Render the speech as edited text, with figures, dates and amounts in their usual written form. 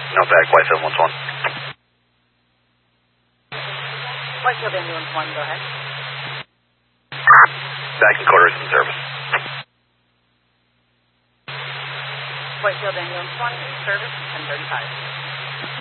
No back, Whitefield 121. Whitefield ambulance 1, go ahead. Back in quarters in service. Whitefield ambulance 1 in service, 1035.